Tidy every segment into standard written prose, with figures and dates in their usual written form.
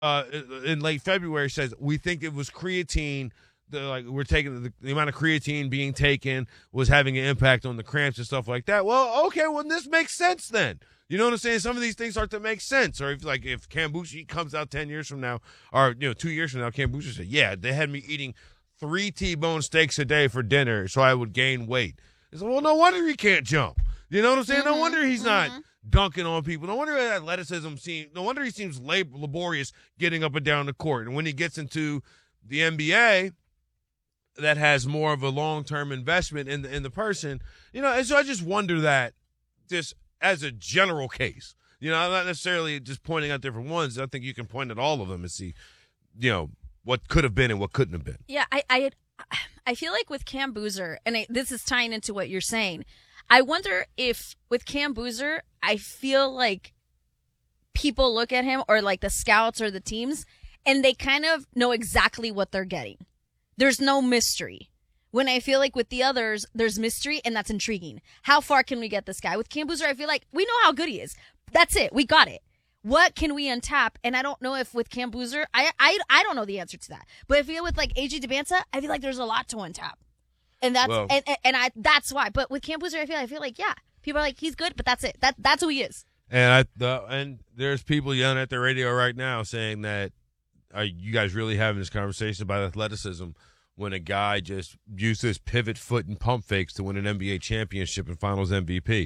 in late February says we think it was creatine. We're taking the amount of creatine being taken was having an impact on the cramps and stuff like that. Well, okay, well this makes sense then. You know what I'm saying? Some of these things start to make sense. Or if Kambushi comes out 10 years from now, or 2 years from now, Kambushi said, yeah, they had me eating 3 T-bone steaks a day for dinner, so I would gain weight. It's well, no wonder he can't jump. You know what I'm saying? No wonder he's not dunking on people. No wonder that athleticism no wonder he seems laborious getting up and down the court. And when he gets into the NBA, that has more of a long-term investment in the person, and so I just wonder that just as a general case, I'm not necessarily just pointing out different ones. I think you can point at all of them and see, what could have been and what couldn't have been. Yeah, I feel like with Cam Boozer, and this is tying into what you're saying, I wonder if with Cam Boozer, I feel like people look at him or like the scouts or the teams, and they kind of know exactly what they're getting. There's no mystery. When I feel like with the others, there's mystery, and that's intriguing. How far can we get this guy? With Cam Boozer, I feel like we know how good he is. That's it. We got it. What can we untap? And I don't know if with Cam Boozer, I don't know the answer to that. But I feel with like AJ Debinsa, I feel like there's a lot to untap. And that's that's why. But with Cam Boozer, I feel like, yeah, people are like, he's good, but that's it. That's who he is. And there's people yelling at the radio right now saying that, are you guys really having this conversation about athleticism when a guy just used his pivot foot and pump fakes to win an NBA championship and Finals MVP?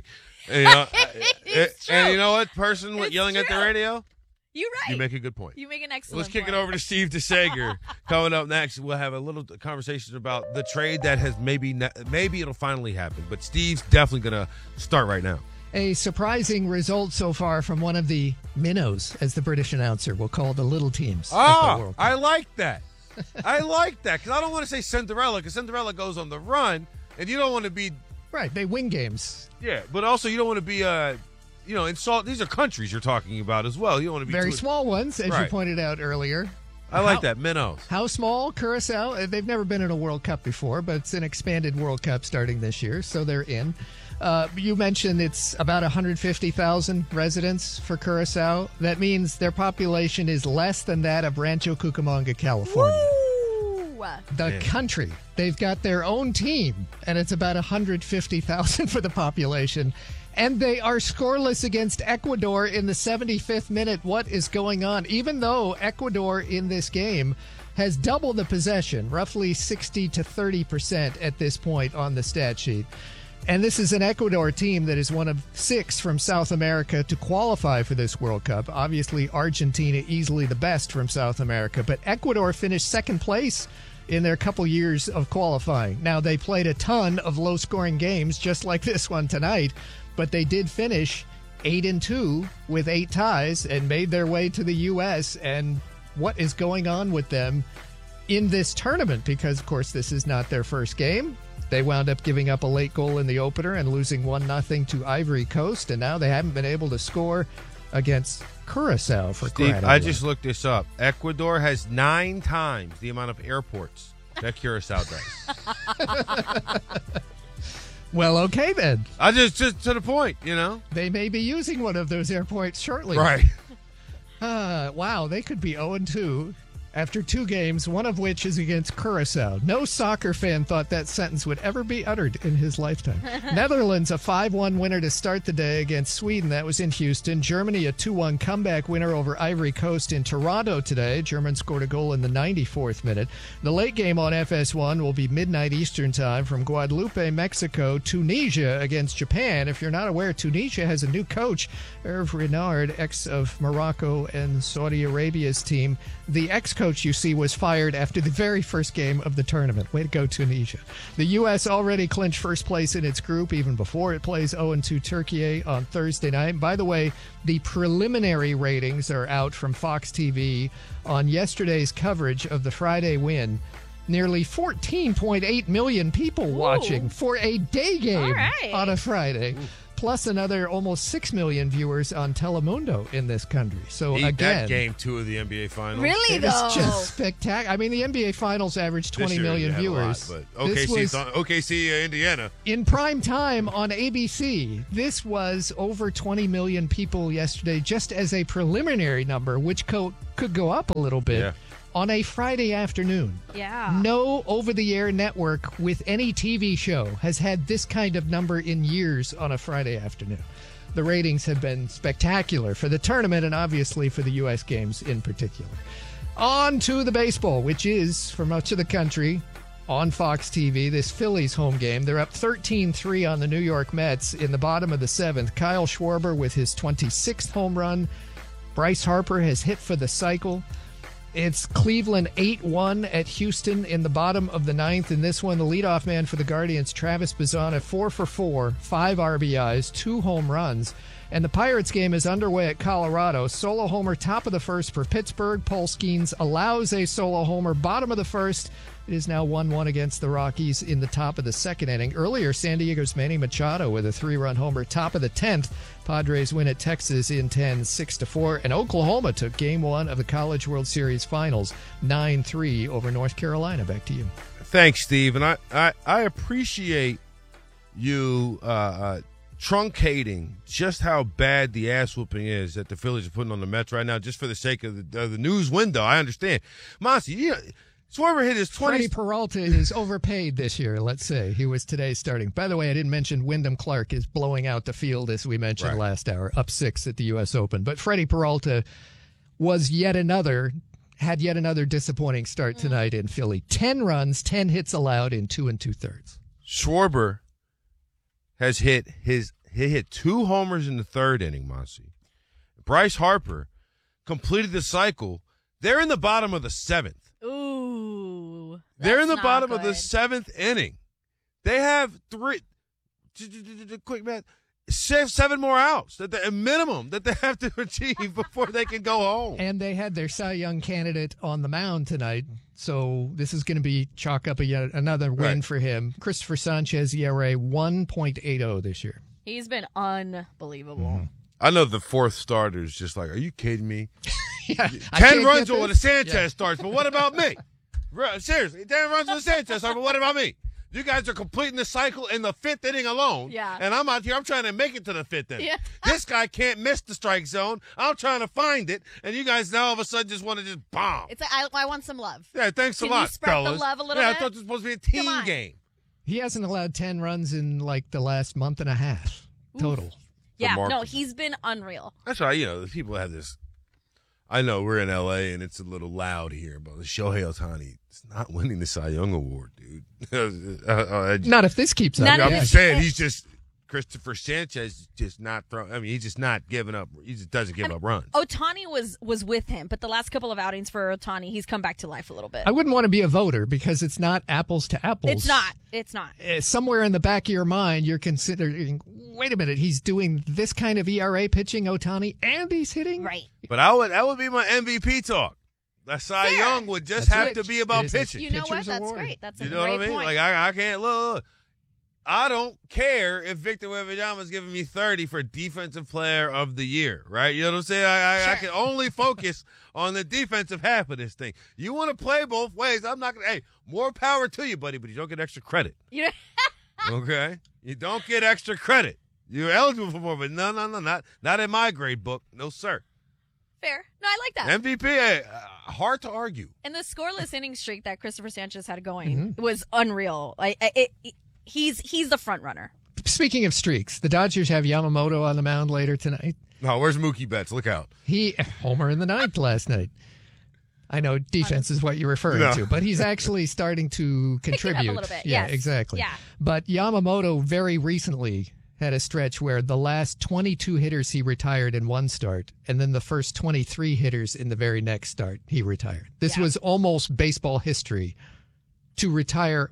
And you know what, person yelling at the radio? You're right. You make a good point. You make an excellent Let's kick point. it over to Steve DeSager. Coming up next, we'll have a little conversation about the trade that has maybe it'll finally happen. But Steve's definitely going to start right now. A surprising result so far from one of the minnows, as the British announcer will call the little teams. I like that. I like that because I don't want to say Cinderella because Cinderella goes on the run, and you don't want to be right. They win games. Yeah, but also you don't want to be insult. These are countries you're talking about as well. You don't want to be very small ones, as you pointed out earlier. I like that, minnows. How small? Curacao. They've never been in a World Cup before, but it's an expanded World Cup starting this year, so they're in. You mentioned it's about 150,000 residents for Curacao. That means their population is less than that of Rancho Cucamonga, California. Woo! The country. They've got their own team, and it's about 150,000 for the population. And they are scoreless against Ecuador in the 75th minute. What is going on? Even though Ecuador in this game has double the possession, roughly 60 to 30% at this point on the stat sheet. And this is an Ecuador team that is one of 6 from South America to qualify for this World Cup. Obviously, Argentina easily the best from South America, but Ecuador finished second place in their couple years of qualifying. Now, they played a ton of low-scoring games, just like this one tonight, but they did finish 8-2 with 8 ties and made their way to the U.S. And what is going on with them in this tournament? Because, of course, this is not their first game. They wound up giving up a late goal in the opener and losing 1-0 to Ivory Coast, and now they haven't been able to score against Curacao for Steve, I just looked this up. Ecuador has 9 times the amount of airports that Curacao does. Well, okay then. I just to the point, They may be using one of those airports shortly. Right. Wow, they could be 0-2 after 2 games, one of which is against Curacao. No soccer fan thought that sentence would ever be uttered in his lifetime. Netherlands, a 5-1 winner to start the day against Sweden. That was in Houston. Germany, a 2-1 comeback winner over Ivory Coast in Toronto today. Germans scored a goal in the 94th minute. The late game on FS1 will be midnight Eastern time from Guadalupe, Mexico. Tunisia against Japan. If you're not aware, Tunisia has a new coach, Hervé Renard, ex of Morocco and Saudi Arabia's team. The ex-coach you see was fired after the very first game of the tournament. Way to go, Tunisia. The U.S. already clinched first place in its group even before it plays 0-2 Turkey on Thursday night. By the way, the preliminary ratings are out from Fox TV on yesterday's coverage of the Friday win. Nearly 14.8 million people watching for a day game on a Friday. plus another almost 6 million viewers on Telemundo in this country. So Eat again, that game 2 of the NBA Finals. Really, it though? is just spectacular. I mean, the NBA Finals averaged 20 million viewers. But This was OKC, Indiana. in prime time on ABC. This was over 20 million people yesterday, just as a preliminary number, which could go up a little bit. Yeah. On a Friday afternoon. Yeah. No over-the-air network with any TV show has had this kind of number in years on a Friday afternoon. The ratings have been spectacular for the tournament and obviously for the U.S. games in particular. On to the baseball, which is, for much of the country, on Fox TV, this Phillies home game. They're up 13-3 on the New York Mets in the bottom of the 7th. Kyle Schwarber with his 26th home run. Bryce Harper has hit for the cycle. It's Cleveland 8-1 at Houston in the bottom of the 9th. In this one, the leadoff man for the Guardians, Travis Bazzana, 4 for 4, 5 RBIs, 2 home runs. And the Pirates game is underway at Colorado. Solo homer, top of the 1st for Pittsburgh. Paul Skeens allows a solo homer, bottom of the 1st. It is now 1-1 against the Rockies in the top of the 2nd inning. Earlier, San Diego's Manny Machado with a 3-run homer, top of the 10th. Padres win at Texas in 10, 6-4. And Oklahoma took Game 1 of the College World Series Finals, 9-3 over North Carolina. Back to you. Thanks, Steve. And I appreciate you truncating just how bad the ass whooping is that the Phillies are putting on the Mets right now, just for the sake of the news window. I understand. Monty, Schwarber hit his 20. Freddie Peralta is overpaid this year, let's say. He was today starting. By the way, I didn't mention Wyndham Clark is blowing out the field, as we mentioned last hour, up 6 at the U.S. Open. But Freddie Peralta had yet another disappointing start tonight in Philly. 10 runs, 10 hits allowed in 2 2/3. Schwarber has hit 2 homers in the 3rd inning, Monty. Bryce Harper completed the cycle. They're in the bottom of the 7th. Ooh. They're in the that's bottom not of the good. 7th inning. They have quick math, 7 more outs at the minimum that they have to achieve before they can go home. And they had their Cy Young candidate on the mound tonight, so this is going to be chalk up yet another win for him. Christopher Sanchez, ERA 1.80 this year. He's been unbelievable. Mm-hmm. I know the 4th starter is just like, are you kidding me? Yeah, 10 runs when the Sanchez starts, but what about me? Seriously, 10 runs when the Sanchez starts, but what about me? You guys are completing the cycle in the 5th inning alone. Yeah. And I'm out here, I'm trying to make it to the 5th inning. Yeah. This guy can't miss the strike zone. I'm trying to find it. And you guys now all of a sudden just want to just bomb. It's I want some love. Yeah, thanks Can a lot, you spread fellas. the love a little I bit? thought this was supposed to be a Come team on. game. He hasn't allowed 10 runs in like the last month and a half total. Yeah, Remarkable. no, he's been unreal. That's why, the people have this. I know we're in L.A. and it's a little loud here, but Shohei Ohtani is not winning the Cy Young Award, dude. Not if this keeps up. Not I'm if just saying, he's just Christopher Sanchez just not throwing. I mean, he's just not giving up. He just doesn't give up runs. Otani was with him, but the last couple of outings for Otani, he's come back to life a little bit. I wouldn't want to be a voter because it's not apples to apples. It's not. It's not. Somewhere in the back of your mind, you're considering, wait a minute, he's doing this kind of ERA pitching, Otani, and he's hitting? Right. But that would be my MVP talk. That Cy Fair. Young would just That's have it. to be about It is a pitching. You know what? Pitcher's That's award. great. That's a You know great what I mean? point. Like I can't look. I don't care if Victor Wembanyama is giving me 30 for Defensive Player of the Year, right? You know what I'm saying? I can only focus on the defensive half of this thing. You want to play both ways? I'm not gonna. Hey, more power to you, buddy, but you don't get extra credit. You know, Okay, you don't get extra credit. You're eligible for more, but no, not in my grade book. No, sir. fair. No, I like that. MVP, hard to argue. And the scoreless inning streak that Christopher Sanchez had going was unreal. He's the front runner. Speaking of streaks, the Dodgers have Yamamoto on the mound later tonight. No, where's Mookie Betts? Look out. He homer in the 9th last night. I know defense is what you're referring to, but he's actually starting to contribute. a little bit, Yeah, yes. exactly. Yeah. But Yamamoto very recently had a stretch where the last 22 hitters he retired in one start, and then the first 23 hitters in the very next start he retired. This was almost baseball history to retire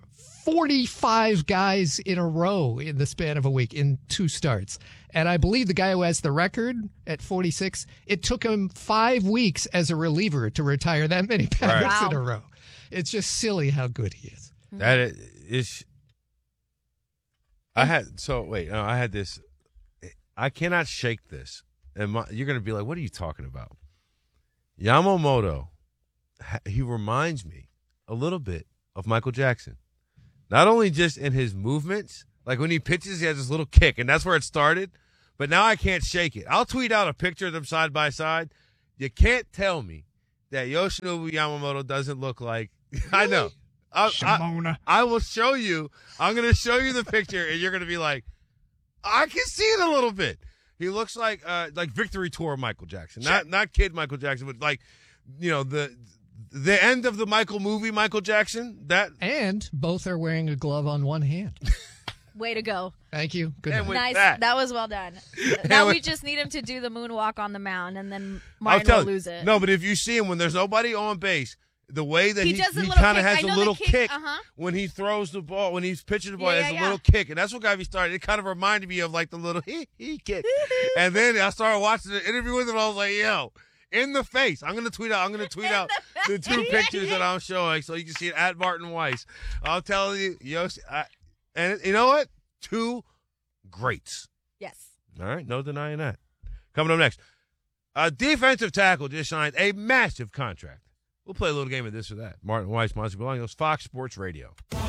45 guys in a row in the span of a week in 2 starts. And I believe the guy who has the record at 46, it took him 5 weeks as a reliever to retire that many batters Wow. in a row. It's just silly how good he is. That is. I had this I cannot shake this. And you're going to be like, what are you talking about? Yamamoto, he reminds me a little bit of Michael Jackson. Not only just in his movements, like when he pitches, he has this little kick, and that's where it started. But now I can't shake it. I'll tweet out a picture of them side by side. You can't tell me that Yoshinobu Yamamoto doesn't look like – I know. I will show you. I'm going to show you the picture, and you're going to be like, I can see it a little bit. He looks like Victory Tour Michael Jackson. Not kid Michael Jackson, but like, the end of the Michael movie Michael Jackson. And both are wearing a glove on one hand. Way to go. Thank you. Good night. Nice. That was well done. Now we just need him to do the moonwalk on the mound, and then Martin will lose it. No, but if you see him when there's nobody on base, the way that he kind of has a little kick when he throws the ball, when he's pitching the ball, he has a little kick. And that's what got me started. It kind of reminded me of like the little he kick. And then I started watching the interview with him, and I was like, yo, in the face. I'm going to tweet out the two pictures that I'm showing so you can see it at Martin Weiss. I'll tell you, and you know what? Two greats. Yes. All right. No denying that. Coming up next, a defensive tackle just signed a massive contract. We'll play a little game of this or that. Martin Weiss, Monty Bolaños, Fox Sports Radio. DeMaria's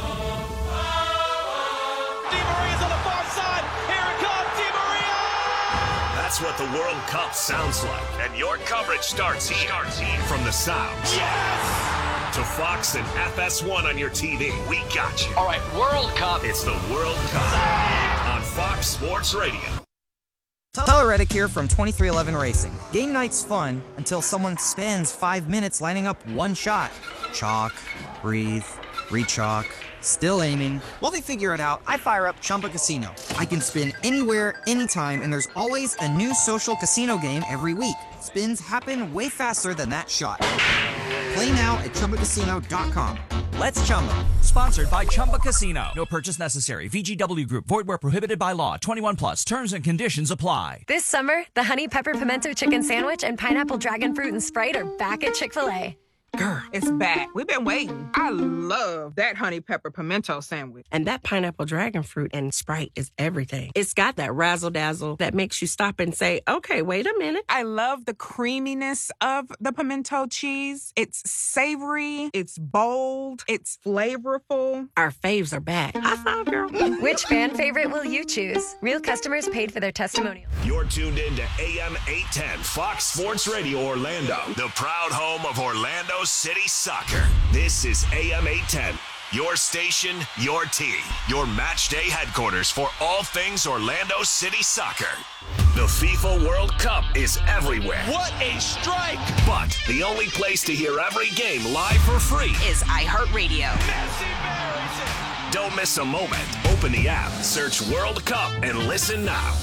on the far side. Here it comes, DeMaria! That's what the World Cup sounds like. And your coverage starts here. From the sounds. Yes! To Fox and FS1 on your TV. We got you. All right, World Cup. It's the World Cup on Fox Sports Radio. Tyler Reddick here from 2311 Racing. Game night's fun until someone spends 5 minutes lining up one shot. Chalk, breathe, re-chalk, still aiming. While they figure it out, I fire up Chumba Casino. I can spin anywhere, anytime, and there's always a new social casino game every week. Spins happen way faster than that shot. Play now at ChumbaCasino.com. Let's Chumba. Sponsored by Chumba Casino. No purchase necessary. VGW Group. Void where prohibited by law. 21 plus. Terms and conditions apply. This summer, the Honey Pepper Pimento Chicken Sandwich and Pineapple Dragon Fruit and Sprite are back at Chick-fil-A. Girl, it's back. We've been waiting. I love that honey pepper pimento sandwich. And that pineapple dragon fruit and Sprite is everything. It's got that razzle-dazzle that makes you stop and say, okay, wait a minute. I love the creaminess of the pimento cheese. It's savory. It's bold. It's flavorful. Our faves are back. High five, girl. Which fan favorite will you choose? Real customers paid for their testimonial. You're tuned in to AM 810 Fox Sports Radio Orlando, the proud home of Orlando City Soccer. This is AM 810, your station, your team, your match day headquarters for all things Orlando City Soccer. The FIFA World Cup is everywhere. What a strike! But the only place to hear every game live for free is iHeartRadio. Don't miss a moment. Open the app, search World Cup, and listen now.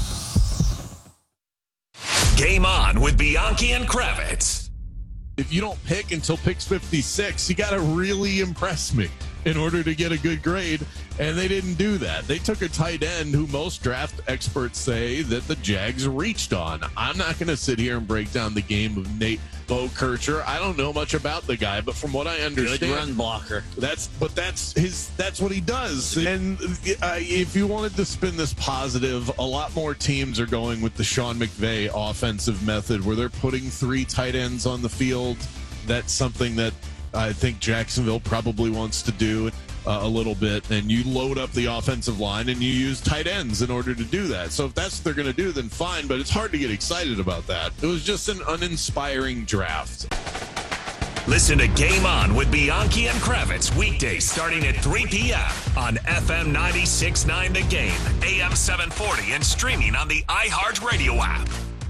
Game on with Bianchi and Kravitz. If you don't pick until picks 56, you got to really impress me in order to get a good grade, and they didn't do that. They took a tight end who most draft experts say that the Jags reached on. I'm not going to sit here and break down the game of Nate Bokercher. I don't know much about the guy, but from what I understand, good run blocker. That's what he does. And if you wanted to spin this positive, a lot more teams are going with the Sean McVay offensive method, where they're putting 3 tight ends on the field. That's something that I think Jacksonville probably wants to do a little bit, and you load up the offensive line and you use tight ends in order to do that. So if that's what they're going to do, then fine, but it's hard to get excited about that. It was just an uninspiring draft. Listen to Game On with Bianchi and Kravitz weekdays starting at 3 p.m. on FM 96.9 The Game, AM 740, and streaming on the iHeartRadio app.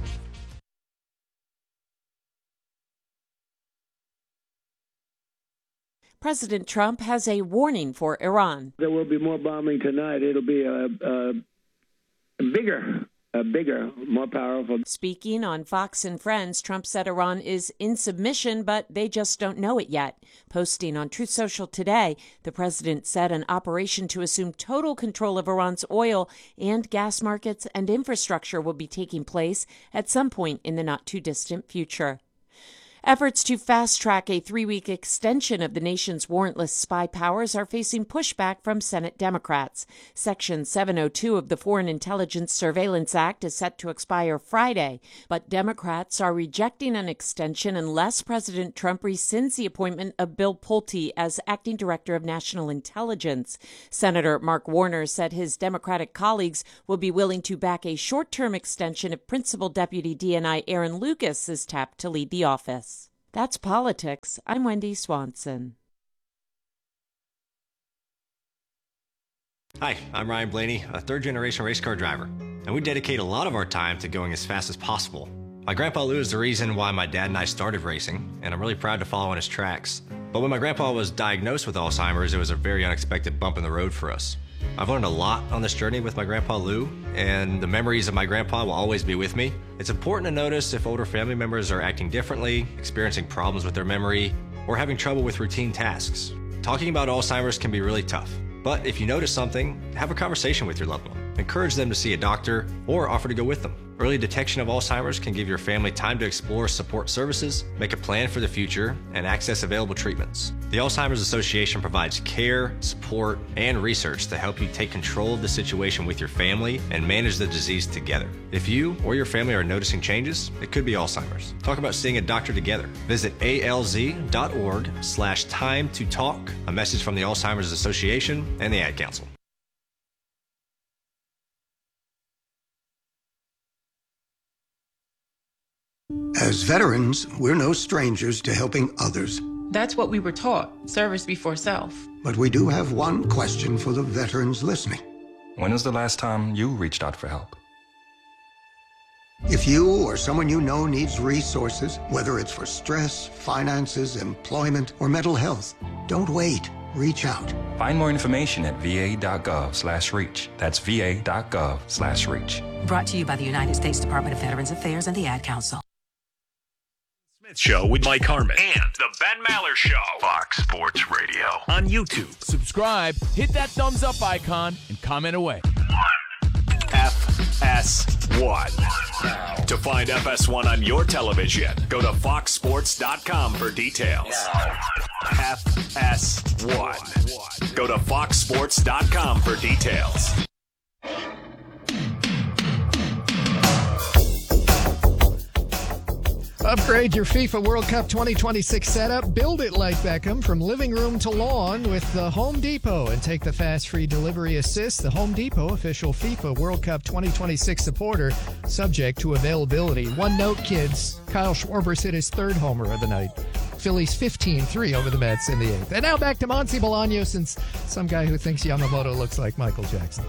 President Trump has a warning for Iran. There will be more bombing tonight. It'll be a bigger, more powerful. Speaking on Fox and Friends, Trump said Iran is in submission, but they just don't know it yet. Posting on Truth Social today, the president said an operation to assume total control of Iran's oil and gas markets and infrastructure will be taking place at some point in the not-too-distant future. Efforts to fast-track a 3-week extension of the nation's warrantless spy powers are facing pushback from Senate Democrats. Section 702 of the Foreign Intelligence Surveillance Act is set to expire Friday, but Democrats are rejecting an extension unless President Trump rescinds the appointment of Bill Pulte as acting director of national intelligence. Senator Mark Warner said his Democratic colleagues will be willing to back a short-term extension if Principal Deputy DNI Aaron Lucas is tapped to lead the office. That's politics. I'm Wendy Swanson. Hi, I'm Ryan Blaney, a third-generation race car driver, and we dedicate a lot of our time to going as fast as possible. My grandpa Lou is the reason why my dad and I started racing, and I'm really proud to follow in his tracks. But when my grandpa was diagnosed with Alzheimer's, it was a very unexpected bump in the road for us. I've learned a lot on this journey with my grandpa Lou, and the memories of my grandpa will always be with me. It's important to notice if older family members are acting differently, experiencing problems with their memory, or having trouble with routine tasks. Talking about Alzheimer's can be really tough, but if you notice something, have a conversation with your loved one. Encourage them to see a doctor or offer to go with them. Early detection of Alzheimer's can give your family time to explore support services, make a plan for the future, and access available treatments. The Alzheimer's Association provides care, support, and research to help you take control of the situation with your family and manage the disease together. If you or your family are noticing changes, it could be Alzheimer's. Talk about seeing a doctor together. Visit alz.org/time to talk. A message from the Alzheimer's Association and the Ad Council. As veterans, we're no strangers to helping others. That's what we were taught, service before self. But we do have one question for the veterans listening. When was the last time you reached out for help? If you or someone you know needs resources, whether it's for stress, finances, employment, or mental health, don't wait. Reach out. Find more information at va.gov/reach. That's va.gov/reach. Brought to you by the United States Department of Veterans Affairs and the Ad Council. Show with Mike Harmon and the Ben Maller Show. Fox Sports Radio on YouTube. Subscribe, hit that thumbs up icon, and comment away. FS1. To find FS1 on your television, go to foxsports.com for details. FS1. Go to foxsports.com for details. Upgrade your FIFA World Cup 2026 setup. Build it like Beckham from living room to lawn with the Home Depot and take the fast free delivery assist. The Home Depot, official FIFA World Cup 2026 supporter, subject to availability. One note, kids. Kyle Schwarber hit his third homer of the night. Phillies 15-3 over the Mets in the 8th. And now back to Monty Bolaños and some guy who thinks Yamamoto looks like Michael Jackson.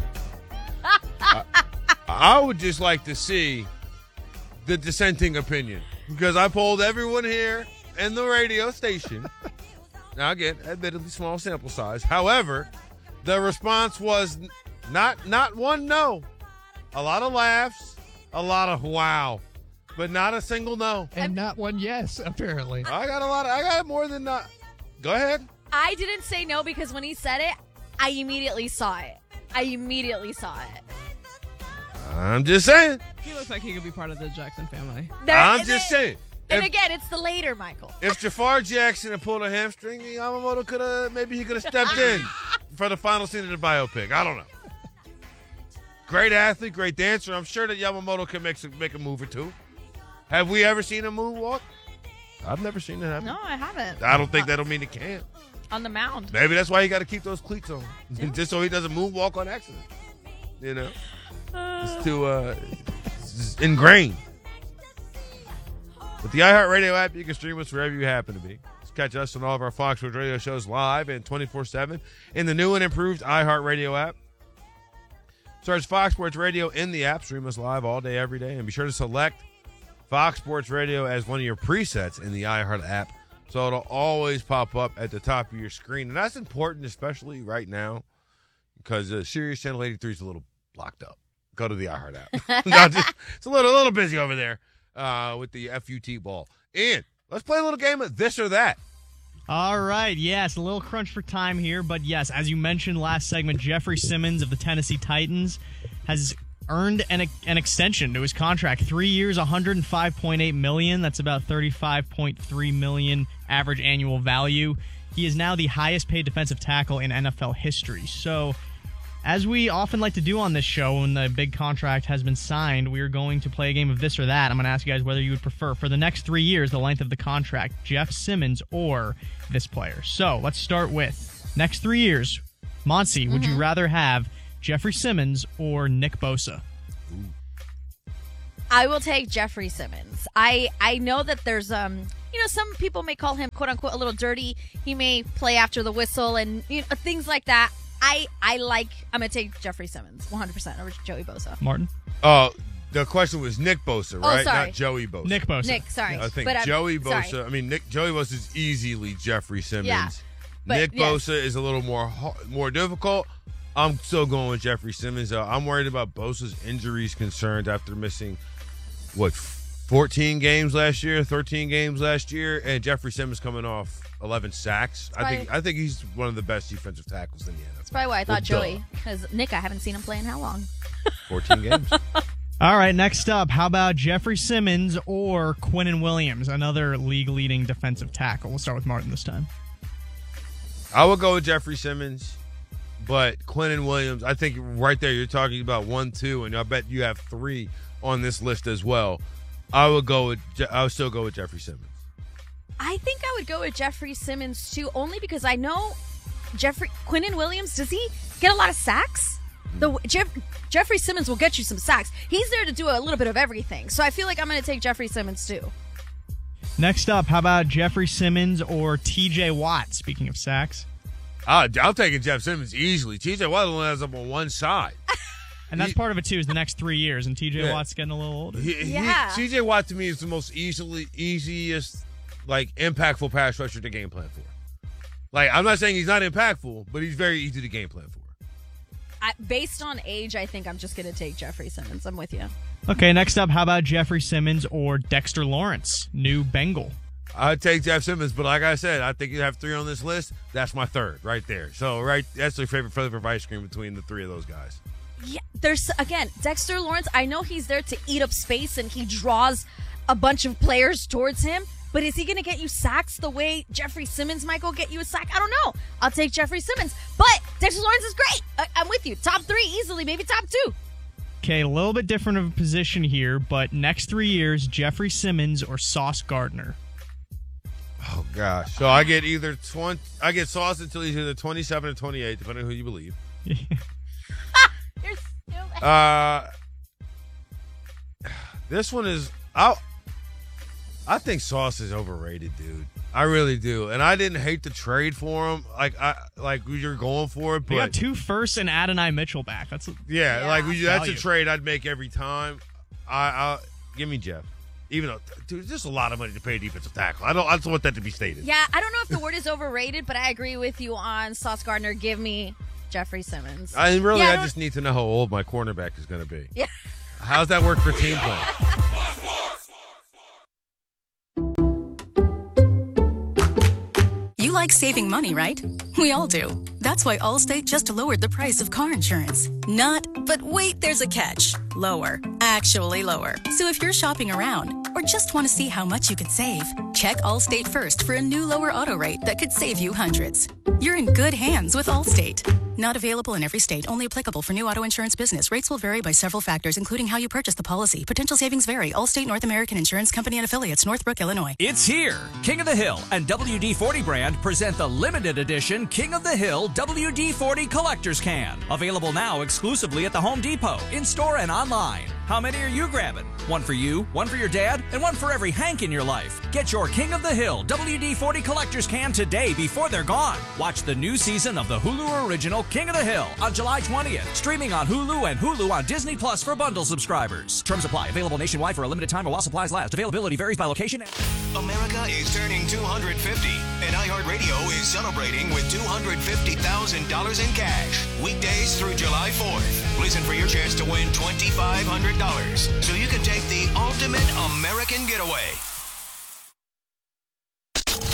I would just like to see the dissenting opinion, because I polled everyone here in the radio station. Now, again, admittedly small sample size. However, the response was not one no. A lot of laughs, a lot of wow, but not a single no. And not one yes, apparently. I got more than not. Go ahead. I didn't say no because when he said it, I immediately saw it. I'm just saying. He looks like he could be part of the Jackson family. I'm just saying. And again, it's the later Michael. If Jafar Jackson had pulled a hamstring, Yamamoto could have stepped in for the final scene of the biopic. I don't know. Great athlete, great dancer. I'm sure that Yamamoto can make a move or two. Have we ever seen a moonwalk? I've never seen it happen. No, I haven't. I don't think that'll mean it can't. On the mound. Maybe that's why you got to keep those cleats on, just so he doesn't moonwalk on accident. You know, it's too it's ingrained. With the iHeartRadio app, you can stream us wherever you happen to be. Just catch us on all of our Fox Sports Radio shows live and 24/7 in the new and improved iHeartRadio app. Search Fox Sports Radio in the app. Stream us live all day, every day. And be sure to select Fox Sports Radio as one of your presets in the iHeart app, so it'll always pop up at the top of your screen. And that's important, especially right now, because Sirius Channel 83 is a little blocked up. Go to the iHeart app. It's a little busy over there with the FUT ball. And let's play a little game of this or that. All right, yes, a little crunch for time here, but yes, as you mentioned last segment, Jeffrey Simmons of the Tennessee Titans has earned an extension to his contract. 3 years, $105.8 million. That's about $35.3 million average annual value. He is now the highest paid defensive tackle in NFL history. So, as we often like to do on this show, when the big contract has been signed, we are going to play a game of this or that. I'm going to ask you guys whether you would prefer, for the next 3 years, the length of the contract, Jeff Simmons or this player. So, let's start with next 3 years. Monty, would you rather have Jeffrey Simmons or Nick Bosa? I will take Jeffrey Simmons. I know that there's some people may call him quote unquote a little dirty. He may play after the whistle and things like that. I'm gonna take Jeffrey Simmons 100% over Joey Bosa. Martin? The question was Nick Bosa, right? Sorry. Not Joey Bosa. Nick Bosa. Nick, sorry. I think Joey Bosa. Sorry. I mean, Joey Bosa is easily Jeffrey Simmons. Yeah, Nick Bosa is a little more difficult. I'm still going with Jeffrey Simmons. I'm worried about Bosa's injuries concerns after missing 14 games last year, 13 games last year, and Jeffrey Simmons coming off 11 sacks. I think he's one of the best defensive tackles in the NFL. That's probably why I thought Joey, because Nick, I haven't seen him play in how long? 14 games. All right, next up, how about Jeffrey Simmons or Quinnen Williams, another league-leading defensive tackle? We'll start with Martin this time. I would go with Jeffrey Simmons, but Quinnen Williams, I think right there you're talking about 1, 2, and I bet you have 3 on this list as well. I would still go with Jeffrey Simmons. I think I would go with Jeffrey Simmons too, only because I know Quinnen Williams, does he get a lot of sacks? Jeffrey Simmons will get you some sacks. He's there to do a little bit of everything. So I feel like I'm going to take Jeffrey Simmons too. Next up, how about Jeffrey Simmons or TJ Watt, speaking of sacks? I'm taking Jeff Simmons easily. TJ Watt only has up on one side. And that's part of it, too, is the next 3 years, and TJ Watt's getting a little older. TJ Watt, to me, is the most easiest, impactful pass rusher to game plan for. I'm not saying he's not impactful, but he's very easy to game plan for. Based on age, I think I'm just going to take Jeffrey Simmons. I'm with you. Okay, next up, how about Jeffrey Simmons or Dexter Lawrence, new Bengal? I'd take Jeff Simmons, but like I said, I think you have 3 on this list. That's my third right there. So, that's your favorite flavor of ice cream between the 3 of those guys. Yeah, there's, again, Dexter Lawrence, I know he's there to eat up space and he draws a bunch of players towards him, but is he going to get you sacks the way Jeffrey Simmons might go get you a sack? I don't know. I'll take Jeffrey Simmons, but Dexter Lawrence is great. I'm with you. Top 3 easily, maybe top 2. Okay, a little bit different of a position here, but next 3 years, Jeffrey Simmons or Sauce Gardner? Oh, gosh. So I get I get Sauce until he's either 27 or 28, depending on who you believe. You're stupid. This one is I think Sauce is overrated, dude. I really do, and I didn't hate the trade for him. You're going for it, but they got 2 firsts and Adonai Mitchell back. That's a trade I'd make every time. I give me Jeff, even though dude, there's a lot of money to pay a defensive tackle. I just want that to be stated. Yeah, I don't know if the word is overrated, but I agree with you on Sauce Gardner. Give me Jeffrey Simmons. I just need to know how old my cornerback is going to be. Yeah. How's that work for team play? You like saving money, right? We all do. That's why Allstate just lowered the price of car insurance. But wait, there's a catch. Lower. Actually lower. So if you're shopping around or just want to see how much you could save, check Allstate first for a new lower auto rate that could save you hundreds. You're in good hands with Allstate. Not available in every state. Only applicable for new auto insurance business. Rates will vary by several factors, including how you purchase the policy. Potential savings vary. Allstate North American Insurance Company and Affiliates, Northbrook, Illinois. It's here. King of the Hill and WD-40 brand present the limited edition King of the Hill WD-40 Collector's Can. Available now exclusively at the Home Depot, in-store and online. How many are you grabbing? One for you, one for your dad, and one for every Hank in your life. Get your King of the Hill WD-40 Collector's Can today before they're gone. Watch the new season of the Hulu original King of the Hill on July 20th. Streaming on Hulu and Hulu on Disney Plus for bundle subscribers. Terms apply. Available nationwide for a limited time or while supplies last. Availability varies by location. America is turning 250, and iHeartRadio is celebrating with $250,000 in cash. Weekdays through July 4th. Listen for your chance to win $2,500 so you can take the ultimate American getaway.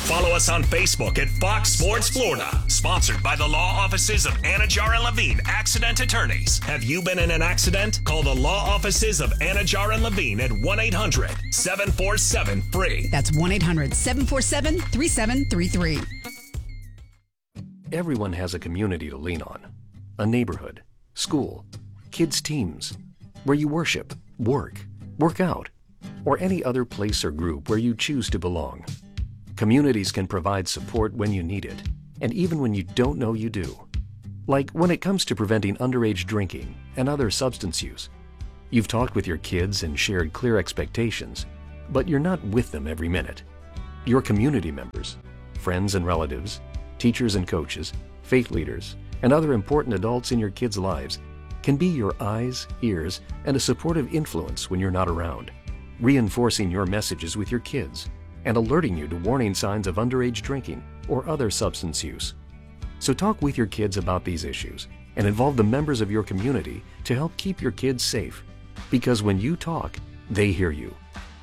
Follow us on Facebook at Fox Sports Florida. Sponsored by the law offices of Anajar and Levine, accident attorneys. Have you been in an accident? Call the law offices of Anajar and Levine at 1-800-747-FREE. That's 1-800-747-3733. Everyone has a community to lean on. A neighborhood, school, kids' teams, where you worship, work out, or any other place or group where you choose to belong. Communities can provide support when you need it, and even when you don't know you do. Like when it comes to preventing underage drinking and other substance use. You've talked with your kids and shared clear expectations, but you're not with them every minute. Your community members, friends and relatives, teachers and coaches, faith leaders, and other important adults in your kids' lives can be your eyes, ears, and a supportive influence when you're not around, reinforcing your messages with your kids and alerting you to warning signs of underage drinking or other substance use. So talk with your kids about these issues and involve the members of your community to help keep your kids safe. Because when you talk, they hear you.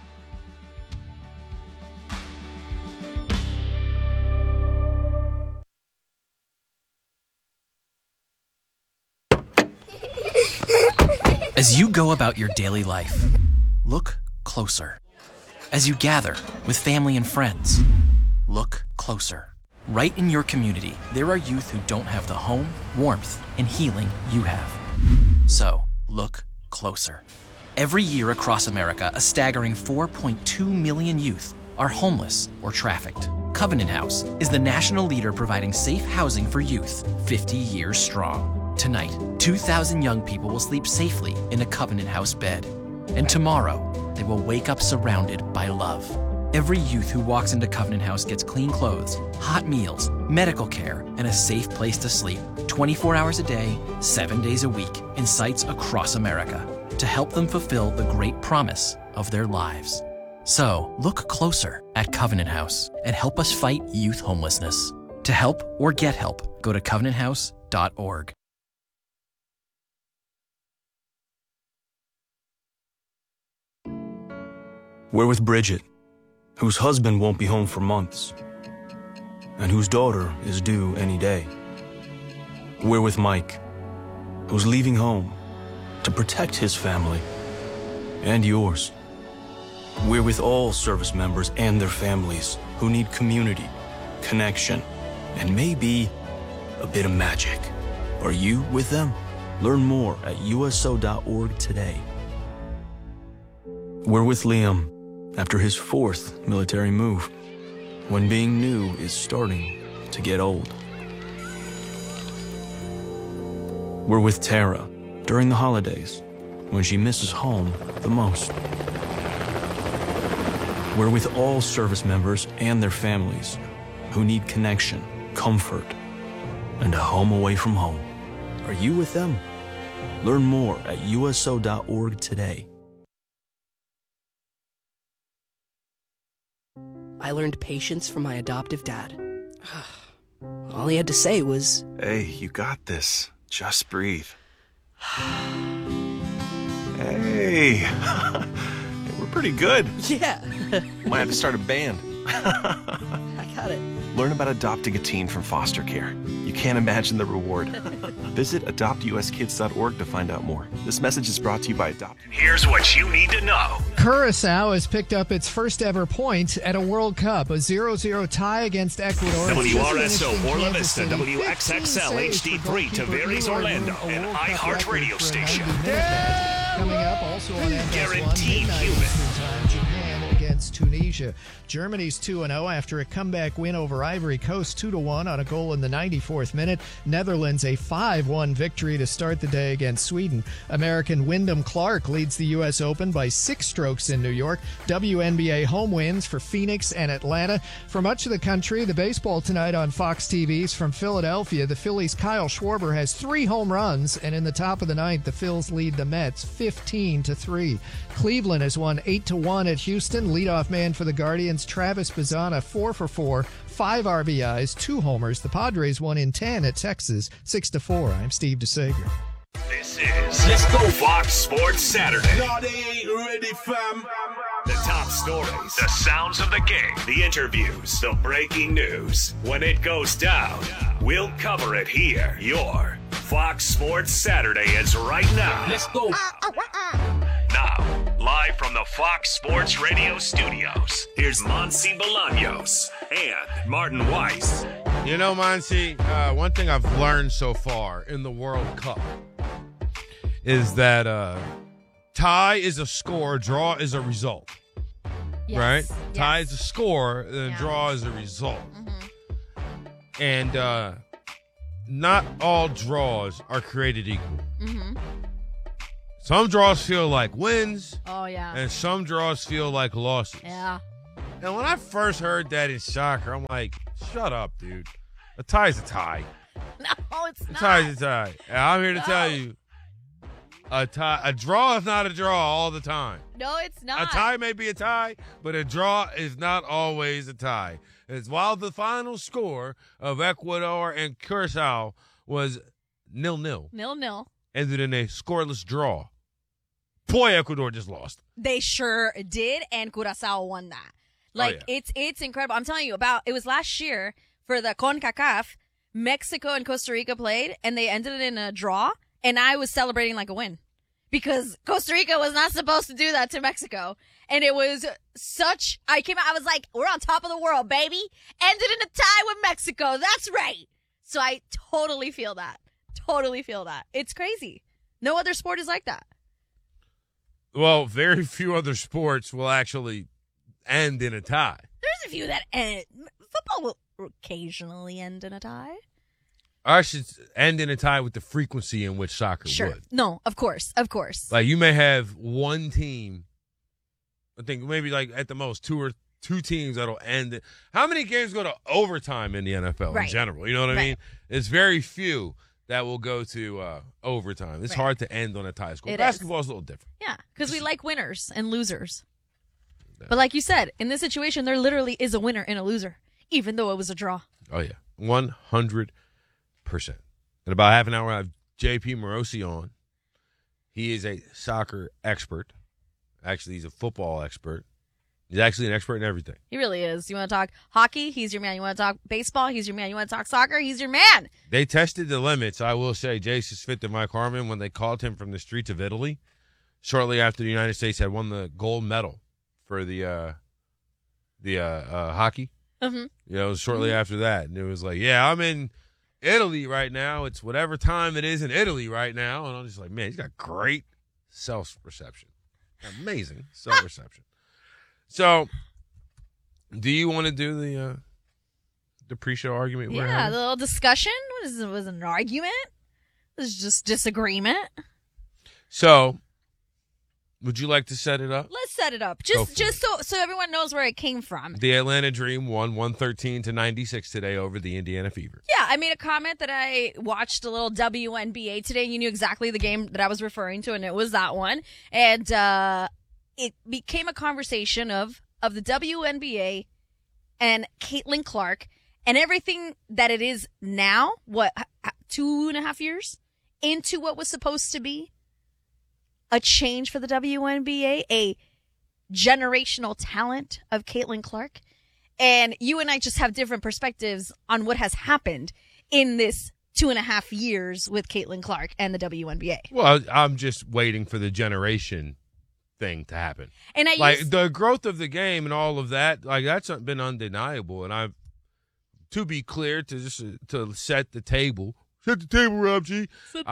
As you go about your daily life, look closer. As you gather with family and friends, look closer. Right in your community, there are youth who don't have the home, warmth, and healing you have. So, look closer. Every year across America, a staggering 4.2 million youth are homeless or trafficked. Covenant House is the national leader providing safe housing for youth, 50 years strong. Tonight, 2,000 young people will sleep safely in a Covenant House bed. And tomorrow, they will wake up surrounded by love. Every youth who walks into Covenant House gets clean clothes, hot meals, medical care, and a safe place to sleep 24 hours a day, 7 days a week in sites across America to help them fulfill the great promise of their lives. So, look closer at Covenant House and help us fight youth homelessness. To help or get help, go to covenanthouse.org. We're with Bridget, whose husband won't be home for months, and whose daughter is due any day. We're with Mike, who's leaving home to protect his family and yours. We're with all service members and their families who need community, connection, and maybe a bit of magic. Are you with them? Learn more at uso.org today. We're with Liam after his 4th military move, when being new is starting to get old. We're with Tara during the holidays, when she misses home the most. We're with all service members and their families who need connection, comfort, and a home away from home. Are you with them? Learn more at uso.org today. I learned patience from my adoptive dad. All he had to say was, "Hey, you got this. Just breathe." Hey, we're pretty good. Yeah. Might have to start a band. I got it. Learn about adopting a teen from foster care. You can't imagine the reward. Visit adoptuskids.org to find out more. This message is brought to you by Adopt. Here's what you need to know. Curacao has picked up its first ever point at a World Cup, a 0-0 tie against Ecuador. WRSO Orla Vista, WXXL HD3 Tavares Orlando, an iHeartRadio station. Coming up also on NBC1, Guaranteed midnight human. Eastern Time, Japan against Tunisia. Germany's 2-0 after a comeback win over Ivory Coast 2-1 on a goal in the 94th minute. Netherlands a 5-1 victory to start the day against Sweden. American Wyndham Clark leads the U.S. Open by 6 strokes in New York. WNBA home wins for Phoenix and Atlanta. For much of the country, the baseball tonight on Fox TVs from Philadelphia. The Phillies' Kyle Schwarber has 3 home runs, and in the top of the ninth, the Phils lead the Mets 15-3. Cleveland has won 8-1 at Houston. Leadoff man for the Guardians, Travis Bazzana, 4 for 4, 5 RBIs, 2 homers. The Padres won in 10 at Texas, 6-4. I'm Steve DeSager. This is Let's Go Fox Sports Saturday. Y'all ain't ready, fam. The top stories, the sounds of the game, the interviews, the breaking news. When it goes down, we'll cover it here. Your Fox Sports Saturday is right now. Let's go. Now, live from the Fox Sports Radio studios, here's Monsi Bolaños and Martin Weiss. You know, Monsi, one thing I've learned so far in the World Cup is that tie is a score, draw is a result. Yes. Right? Yes. Tie is a score, and draw is a result. And not all draws are created equal. Some draws feel like wins. Oh, yeah. And some draws feel like losses. Yeah. And when I first heard that in soccer, I'm like, shut up, dude. A tie's a tie. No, it's not. A tie's a tie. And I'm here to tell you, a draw is not a draw all the time. No, it's not. A tie may be a tie, but a draw is not always a tie. It's while the final score of Ecuador and Curacao was 0-0. 0-0. Ended in a scoreless draw. Boy, Ecuador just lost. They sure did, and Curacao won that. Like, it's incredible. I'm telling you it was last year for the CONCACAF. Mexico and Costa Rica played, and they ended it in a draw, and I was celebrating like a win. Because Costa Rica was not supposed to do that to Mexico. And it was I came out, I was like, we're on top of the world, baby. Ended in a tie with Mexico. That's right. So I totally feel that. Totally feel that. It's crazy. No other sport is like that. Well, very few other sports will actually end in a tie. There's a few that end. Football will occasionally end in a tie. I should end in a tie with the frequency in which soccer would. No, of course. Of course. Like, you may have one team, I think maybe like at the most two teams that'll end it. How many games go to overtime in the NFL in general? You know what I mean? It's very few that will go to overtime. It's hard to end on a tie score. Basketball is a little different. Yeah, because we like winners and losers. But like you said, in this situation, there literally is a winner and a loser, even though it was a draw. Oh, yeah. 100%. In about half an hour, I have JP Morosi on. He is a soccer expert. Actually, he's a football expert. He's actually an expert in everything. He really is. You want to talk hockey? He's your man. You want to talk baseball? He's your man. You want to talk soccer? He's your man. They tested the limits, I will say. Jason Smith and Mike Harmon, when they called him from the streets of Italy, shortly after the United States had won the gold medal for the hockey. Mm-hmm. You know, shortly after that. And it was like, yeah, I'm in Italy right now. It's whatever time it is in Italy right now. And I'm just like, man, he's got great self-perception. Amazing self-perception. So, do you want to do the pre-show argument? Yeah, the little discussion. What is it? Was it an argument? It was just disagreement. So, would you like to set it up? Let's set it up, just so everyone knows where it came from. The Atlanta Dream won 113-96 today over the Indiana Fever. Yeah, I made a comment that I watched a little WNBA today. You knew exactly the game that I was referring to, and it was that one. And it became a conversation of the WNBA and Caitlin Clark and everything that it is now, 2.5 years into what was supposed to be a change for the WNBA, a generational talent of Caitlin Clark. And you and I just have different perspectives on what has happened in this 2.5 years with Caitlin Clark and the WNBA. Well, I'm just waiting for the generation thing to happen. And the growth of the game and all of that, like, that's been undeniable. And to be clear, to set the table, Rob G.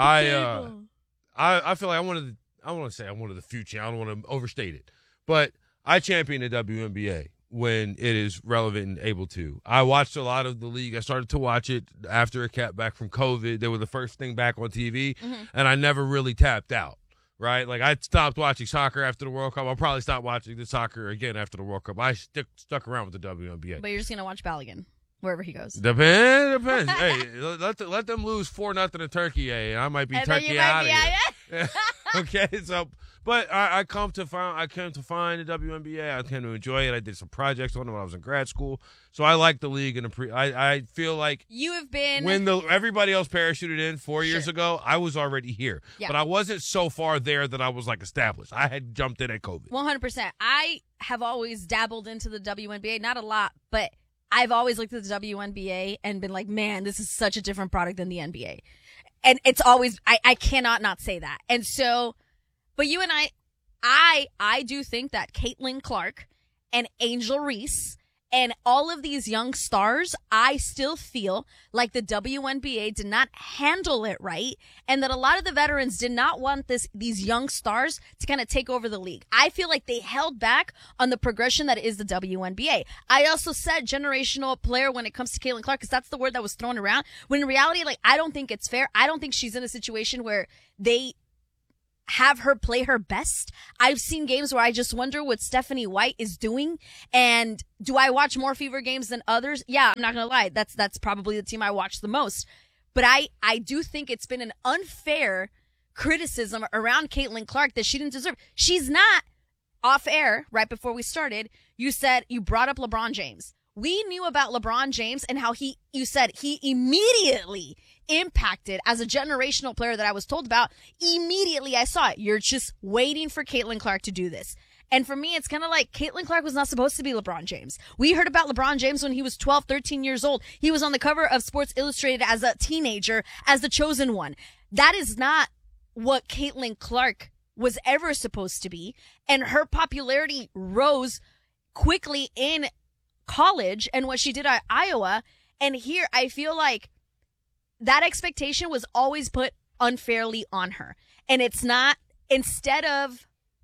I feel like I want to say I'm one of the few. I don't want to overstate it, but I champion the WNBA when it is relevant and able to. I watched a lot of the league. I started to watch it after it came back from COVID. They were the first thing back on TV, and I never really tapped out. Right? Like, I stopped watching soccer after the World Cup. I'll probably stop watching the soccer again after the World Cup. I stuck around with the WNBA. But you're just going to watch Balogun wherever he goes. Depends. Hey, let them lose 4-0 to Turkey, and I might be and Turkey out of here. Okay, so but I came to find the WNBA. I came to enjoy it. I did some projects on it when I was in grad school. So I like the league, and I feel like you have been when everybody else parachuted in 4 years Sure. ago. I was already here, Yeah. but I wasn't so far there that I was like established. I had jumped in at COVID. 100%. I have always dabbled into the WNBA, not a lot, but I've always looked at the WNBA and been like, man, this is such a different product than the NBA. And it's always, I cannot not say that. And so, but you and I do think that Caitlin Clark and Angel Reese and all of these young stars, I still feel like the WNBA did not handle it right, and that a lot of the veterans did not want these young stars to kind of take over the league. I feel like they held back on the progression that is the WNBA. I also said generational player when it comes to Caitlin Clark, because that's the word that was thrown around, when in reality, like, I don't think it's fair. I don't think she's in a situation where they have her play her best. I've seen games where I just wonder what Stephanie White is doing. And do I watch more Fever games than others? Yeah, I'm not going to lie. That's probably the team I watch the most. But I do think it's been an unfair criticism around Caitlin Clark that she didn't deserve. She's not off air right before we started. You said you brought up LeBron James. We knew about LeBron James and how you said he immediately impacted as a generational player that I was told about. Immediately I saw it. You're just waiting for Caitlin Clark to do this. And for me, it's kind of like Caitlin Clark was not supposed to be LeBron James. We heard about LeBron James when he was 12, 13 years old. He was on the cover of Sports Illustrated as a teenager, as the chosen one. That is not what Caitlin Clark was ever supposed to be. And her popularity rose quickly in college and what she did at Iowa. And here I feel like that expectation was always put unfairly on her. And it's not, instead of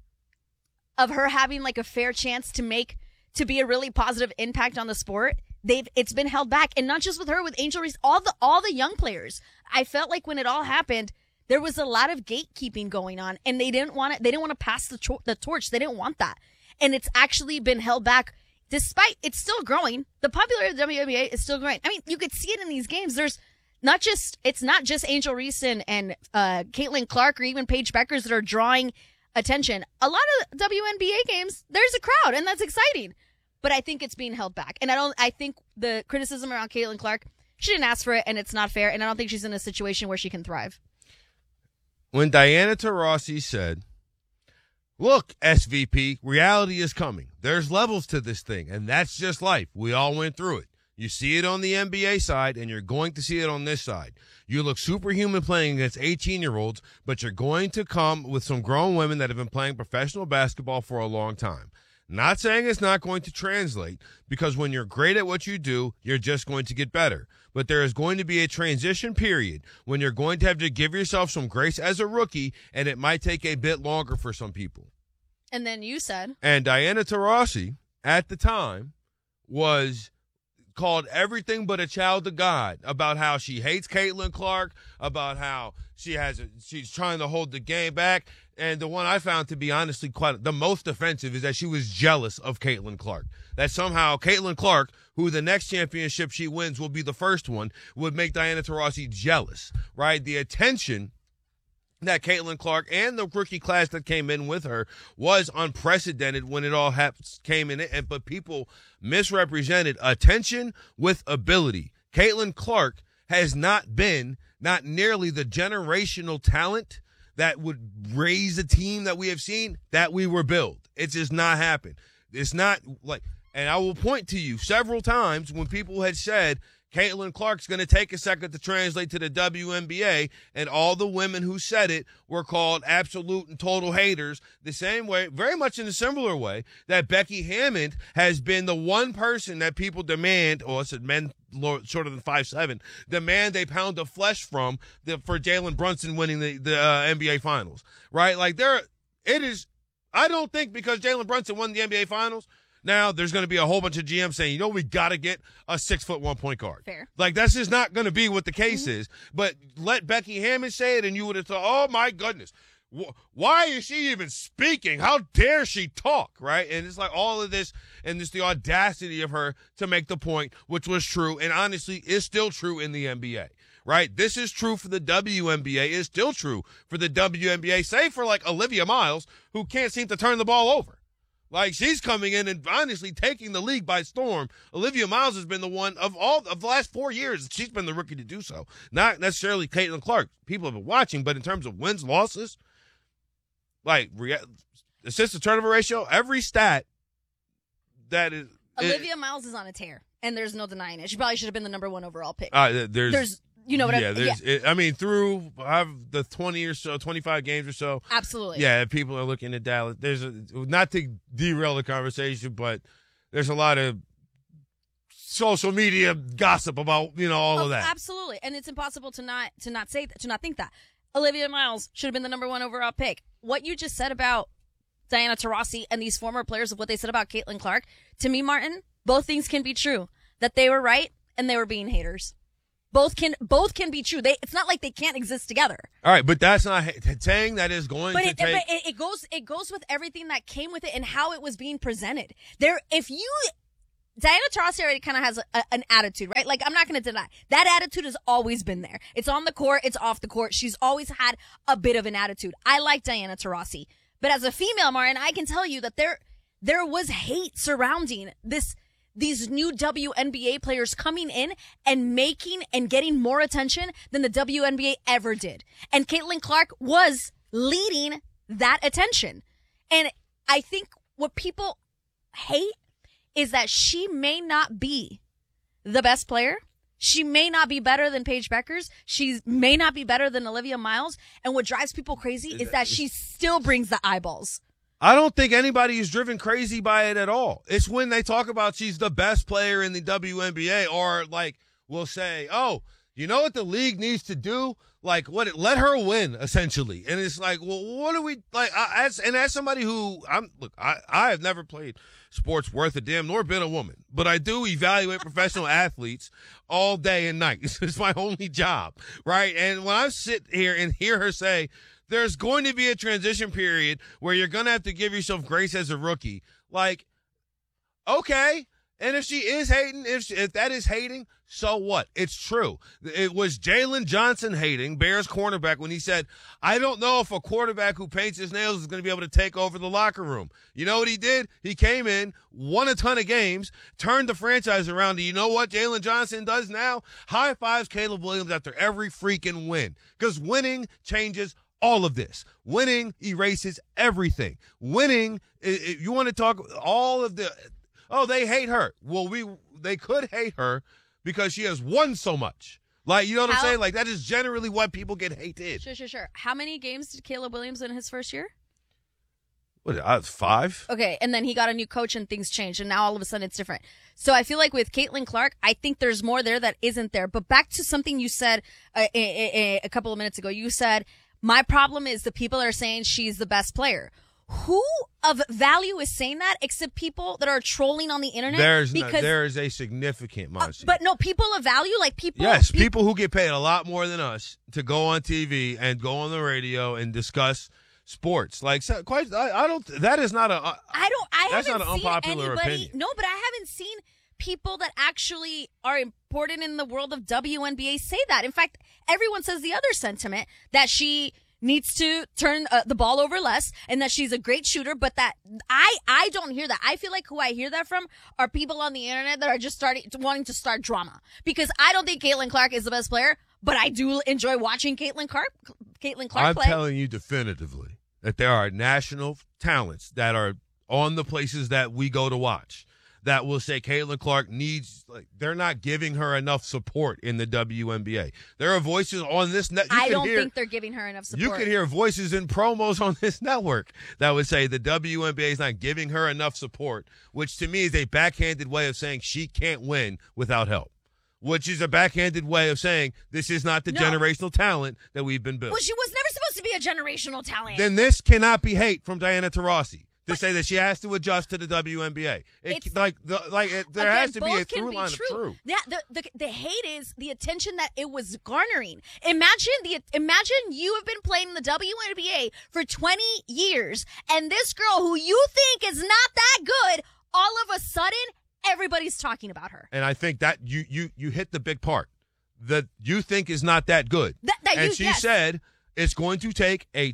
her having like a fair chance to be a really positive impact on the sport, it's been held back. And not just with her, with Angel Reese, all the young players. I felt like when it all happened, there was a lot of gatekeeping going on, and they didn't want to pass the torch. They didn't want that. And it's actually been held back. Despite it's still growing, the popularity of the WNBA is still growing. I mean, you could see it in these games. It's not just Angel Reese and Caitlin Clark or even Paige Beckers that are drawing attention. A lot of WNBA games, there's a crowd, and that's exciting. But I think it's being held back. And I think the criticism around Caitlin Clark, she didn't ask for it, and it's not fair, and I don't think she's in a situation where she can thrive. When Diana Taurasi said, look, SVP, reality is coming. There's levels to this thing, and that's just life. We all went through it. You see it on the NBA side, and you're going to see it on this side. You look superhuman playing against 18-year-olds, but you're going to come with some grown women that have been playing professional basketball for a long time. Not saying it's not going to translate, because when you're great at what you do, you're just going to get better. But there is going to be a transition period when you're going to have to give yourself some grace as a rookie, and it might take a bit longer for some people. And then you said. And Diana Taurasi, at the time, was called everything but a child of God about how she hates Caitlin Clark, about how she's trying to hold the game back. And the one I found to be honestly quite the most offensive is that she was jealous of Caitlin Clark. That somehow Caitlin Clark, who the next championship she wins will be the first one, would make Diana Taurasi jealous, right? The attention that Caitlin Clark and the rookie class that came in with her was unprecedented when it all came in. But people misrepresented attention with ability. Caitlin Clark has not nearly the generational talent that would raise a team that we have seen that we were built. It's just not happened. It's not like, and I will point to you several times when people had said Caitlin Clark's going to take a second to translate to the WNBA, and all the women who said it were called absolute and total haters, the same way, very much in a similar way, that Becky Hammond has been the one person that people demand, or I said men shorter than 5'7", demand a pound of flesh from for Jalen Brunson winning the NBA Finals, right? Like I don't think because Jalen Brunson won the NBA Finals, now there's going to be a whole bunch of GMs saying, we got to get a 6'1" point guard. Fair. Like, that's just not going to be what the case is. But let Becky Hammond say it, and you would have thought, oh, my goodness. why is she even speaking? How dare she talk, right? And it's like all of this, and it's the audacity of her to make the point, which was true, and honestly is still true in the NBA, right? This is true for the WNBA. It's still true for the WNBA, save for like Olivia Miles, who can't seem to turn the ball over. Like, she's coming in and honestly taking the league by storm. Olivia Miles has been the one of the last 4 years. She's been the rookie to do so. Not necessarily Caitlin Clark. People have been watching, but in terms of wins, losses, like assist to turnover ratio, every stat that is. Olivia Miles is on a tear, and there's no denying it. She probably should have been the number 1 overall pick. There's you know what I mean? Yeah. I mean, through the 20 or so, 25 games or so. Absolutely. Yeah, people are looking at Dallas. Not to derail the conversation, but there's a lot of social media gossip about, all of that. Absolutely. And it's impossible to not say that, to not think that. Olivia Miles should have been the number 1 overall pick. What you just said about Diana Taurasi and these former players of what they said about Caitlin Clark, to me, Martin, both things can be true. That they were right and they were being haters. Both can be true. It's not like they can't exist together. All right, but that's not saying that is going to take. But it goes with everything that came with it and how it was being presented. Diana Taurasi already kind of has an attitude, right? Like, I'm not going to deny that attitude has always been there. It's on the court, it's off the court. She's always had a bit of an attitude. I like Diana Taurasi, but as a female, Martin, I can tell you that there was hate surrounding these new WNBA players coming in and making and getting more attention than the WNBA ever did. And Caitlin Clark was leading that attention. And I think what people hate is that she may not be the best player. She may not be better than Paige Beckers. She may not be better than Olivia Miles. And what drives people crazy is that she still brings the eyeballs. I don't think anybody is driven crazy by it at all. It's when they talk about she's the best player in the WNBA, or like will say, oh, you know what the league needs to do? Like, let her win, essentially. And it's like, well, what do we like? As somebody who I have never played sports worth a damn, nor been a woman, but I do evaluate professional athletes all day and night. It's my only job, right? And when I sit here and hear her say, there's going to be a transition period where you're going to have to give yourself grace as a rookie. Like, okay. And if she is hating, if that is hating, so what? It's true. It was Jalen Johnson hating, Bears cornerback, when he said, I don't know if a quarterback who paints his nails is going to be able to take over the locker room. You know what he did? He came in, won a ton of games, turned the franchise around. And you know what Jalen Johnson does now? High fives Caleb Williams after every freaking win. Because winning changes all of this. Winning erases everything. Winning, if you want to talk all of the, oh, they hate her. Well, they could hate her because she has won so much. Like, you know what I'm saying? Like, that is generally what people get hated. Sure. How many games did Caleb Williams win in his first year? What, 5? Okay, and then he got a new coach and things changed, and now all of a sudden it's different. So I feel like with Caitlin Clark, I think there's more there that isn't there. But back to something you said a couple of minutes ago. You said, my problem is the people that are saying she's the best player. Who of value is saying that except people that are trolling on the internet? There is a significant margin. But no, people of value, like people. Yes, people who get paid a lot more than us to go on TV and go on the radio and discuss sports. Like, I don't. That is not a. That's not an unpopular opinion. No, but I haven't seen people that actually are important in the world of WNBA say that. In fact, everyone says the other sentiment, that she needs to turn the ball over less and that she's a great shooter, but that I don't hear that. I feel like who I hear that from are people on the internet that are just wanting to start drama, because I don't think Caitlin Clark is the best player, but I do enjoy watching Caitlin Clark play. I'm telling you definitively that there are national talents that are on the places that we go to watch that will say Caitlin Clark needs, like, they're not giving her enough support in the WNBA. There are voices on this net. I don't think they're giving her enough support. You can hear voices in promos on this network that would say the WNBA is not giving her enough support, which to me is a backhanded way of saying she can't win without help, which is a backhanded way of saying this is not the generational talent that we've been built. Well, she was never supposed to be a generational talent. Then this cannot be hate from Diana Taurasi. to say that she has to adjust to the WNBA. There has to be a through line of truth. Yeah, the hate is the attention that it was garnering. Imagine you have been playing in the WNBA for 20 years, and this girl who you think is not that good, all of a sudden, everybody's talking about her. And I think that you hit the big part. That you think is not that good. She said it's going to take a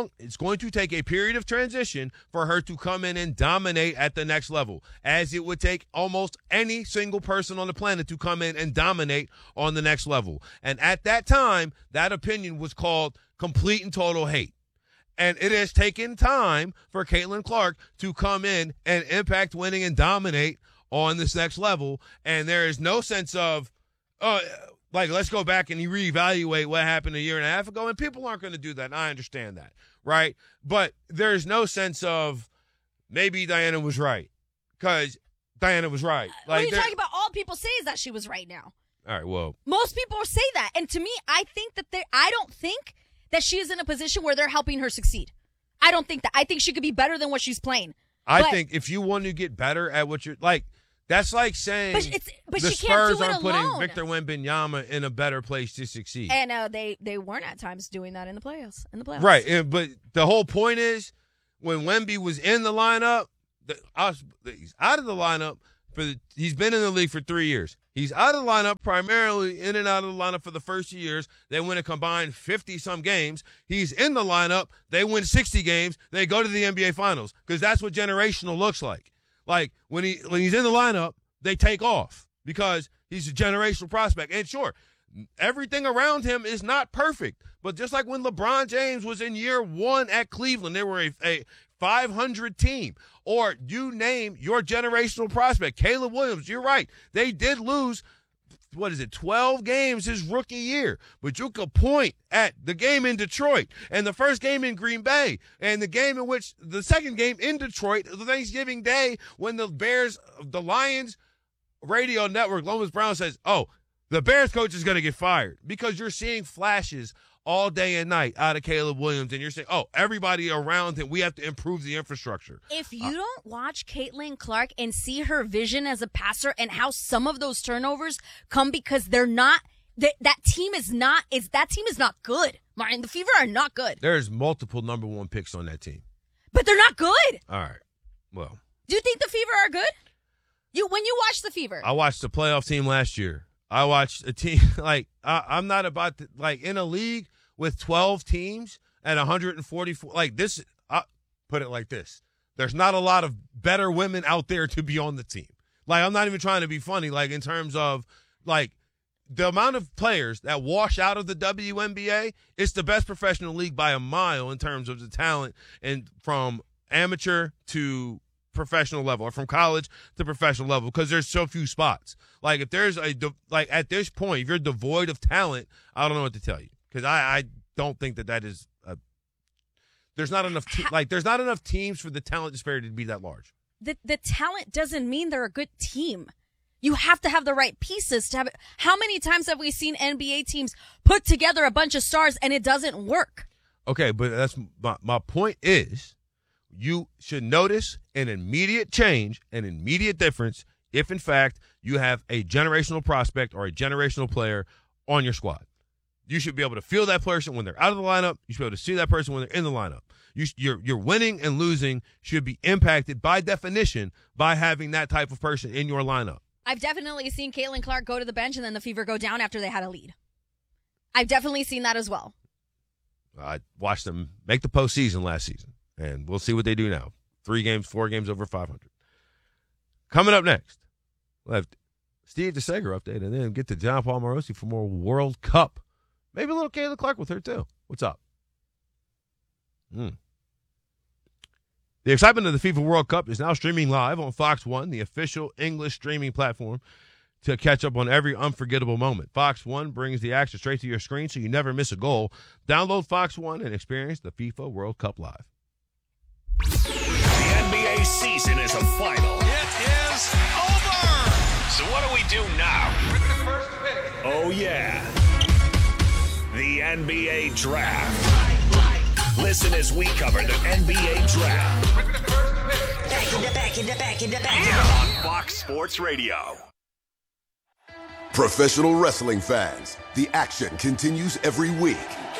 period of transition for her to come in and dominate at the next level, as it would take almost any single person on the planet to come in and dominate on the next level. And at that time, that opinion was called complete and total hate. And it has taken time for Caitlin Clark to come in and impact winning and dominate on this next level. And there is no sense of, let's go back and reevaluate what happened a year and a half ago. And people aren't going to do that. And I understand that, right? But there's no sense of maybe Diana was right, because Diana was right. What are you talking about? All people say is that she was right now. All right, well. Most people say that. And to me, I don't think that she is in a position where they're helping her succeed. I don't think that. I think she could be better than what she's playing. I think if you want to get better at what you're like, that's like saying but the she can't Spurs do it aren't putting alone. Victor Wembanyama in a better place to succeed. And they weren't at times doing that in the playoffs. Right, but the whole point is when Wemby was in the lineup, he's out of the lineup. He's been in the league for 3 years. He's out of the lineup, primarily in and out of the lineup for the first 2 years. They win a combined 50-some games. He's in the lineup. They win 60 games. They go to the NBA Finals, because that's what generational looks like. Like, when he's in the lineup, they take off because he's a generational prospect. And sure, everything around him is not perfect. But just like when LeBron James was in year one at Cleveland, they were a 500 team. Or you name your generational prospect, Caleb Williams, you're right. They did lose, 12 games his rookie year. But you could point at the game in Detroit and the first game in Green Bay and the second game in Detroit, the Thanksgiving Day, when the Lions radio network, Lomas Brown says, the Bears coach is going to get fired, because you're seeing flashes all day and night out of Caleb Williams, and you're saying, everybody around him, we have to improve the infrastructure. If you don't watch Caitlin Clark and see her vision as a passer and how some of those turnovers come because they're not that team is not good. Martin, the Fever are not good. There's multiple number one picks on that team. But they're not good. All right. Well. Do you think the Fever are good? When you watch the Fever. I watched the playoff team last year. I watched a team I'm not about to, in a league with 12 teams at 144 this. Put it like this: there's not a lot of better women out there to be on the team. I'm not even trying to be funny. In terms of the amount of players that wash out of the WNBA, it's the best professional league by a mile in terms of the talent, and from amateur to professional level, or from college to professional level, because there's so few spots. If there's at this point, if you're devoid of talent, I don't know what to tell you, because I don't think that is there's not enough there's not enough teams for the talent disparity to be that large. The talent doesn't mean they're a good team. You have to have the right pieces to have it. How many times have we seen NBA teams put together a bunch of stars and it doesn't work? Okay, but that's my point is, you should notice an immediate change, an immediate difference, if in fact you have a generational prospect or a generational player on your squad. You should be able to feel that person when they're out of the lineup. You should be able to see that person when they're in the lineup. Your winning and losing should be impacted by definition by having that type of person in your lineup. I've definitely seen Caitlin Clark go to the bench and then the Fever go down after they had a lead. I've definitely seen that as well. I watched them make the postseason last season, and we'll see what they do now. 4 games over 500. Coming up next, we'll have Steve DeSager update, and then get to John Paul Morosi for more World Cup. Maybe a little Caitlin Clark with her, too. What's up? The excitement of the FIFA World Cup is now streaming live on Fox One, the official English streaming platform, to catch up on every unforgettable moment. Fox One brings the action straight to your screen so you never miss a goal. Download Fox One and experience the FIFA World Cup live. The NBA season is a final. It is over. So what do we do now? With the first pick. Oh, yeah. The NBA Draft. Listen as we cover the NBA Draft. With the first On Fox Sports Radio. Professional wrestling fans, the action continues every week.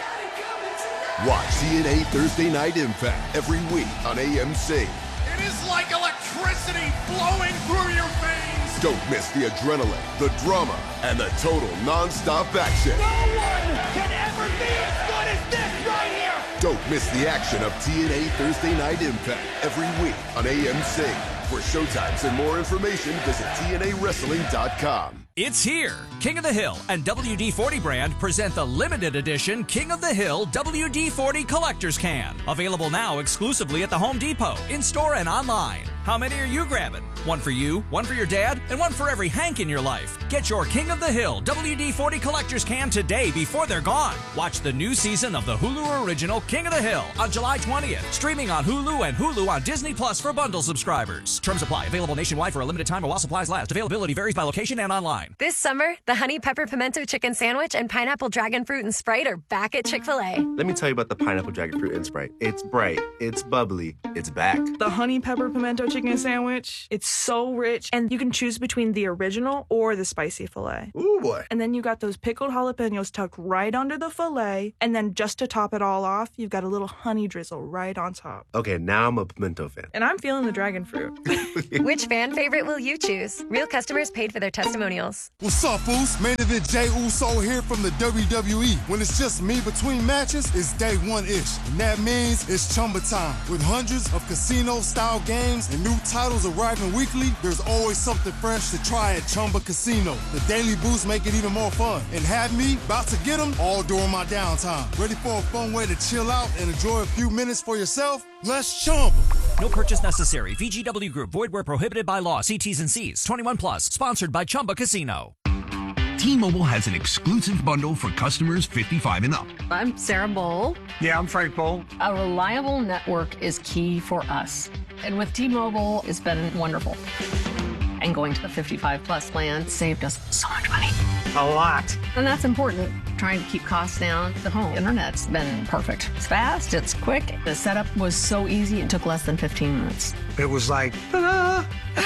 Watch TNA Thursday Night Impact every week on AMC. It is like electricity flowing through your veins. Don't miss the adrenaline, the drama, and the total non-stop action. No one can ever be as good as this right here. Don't miss the action of TNA Thursday Night Impact every week on AMC. For showtimes and more information, visit TNAWrestling.com. It's here. King of the Hill and WD-40 brand present the limited edition King of the Hill WD-40 Collector's Can. Available now exclusively at the Home Depot, in-store and online. How many are you grabbing? One for you, one for your dad, and one for every Hank in your life. Get your King of the Hill WD-40 Collector's Can today before they're gone. Watch the new season of the Hulu original King of the Hill on July 20th. Streaming on Hulu and Hulu on Disney Plus for bundle subscribers. Terms apply. Available nationwide for a limited time or while supplies last. Availability varies by location and online. This summer, the Honey Pepper Pimento Chicken Sandwich and Pineapple Dragon Fruit and Sprite are back at Chick-fil-A. Let me tell you about the Pineapple Dragon Fruit and Sprite. It's bright, it's bubbly, it's back. The Honey Pepper Pimento Chicken Sandwich, it's so rich, and you can choose between the original or the spicy filet. Ooh, boy. And then you got those pickled jalapenos tucked right under the filet, and then just to top it all off, you've got a little honey drizzle right on top. Okay, now I'm a pimento fan. And I'm feeling the dragon fruit. Which fan favorite will you choose? Real customers paid for their testimonials. What's up, Foos? Main event Jey Uso here from the WWE. When it's just me between matches, it's day one-ish. And that means it's Chumba time. With hundreds of casino-style games and new titles arriving weekly, there's always something fresh to try at Chumba Casino. The daily boosts make it even more fun. And have me about to get them all during my downtime. Ready for a fun way to chill out and enjoy a few minutes for yourself? Let's Chumba. No purchase necessary. VGW Group. Void where prohibited by law. See T's and C's. 21 plus. Sponsored by Chumba Casino. T-Mobile has an exclusive bundle for customers 55 and up. I'm Sarah Bowl. Yeah, I'm Frank Bowl. A reliable network is key for us. And with T-Mobile, it's been wonderful. And going to the 55 plus plan saved us so much money. A lot. And that's important. Trying to keep costs down. The home internet's been perfect. It's fast, it's quick. The setup was so easy, it took less than 15 minutes. It was like, ta-da!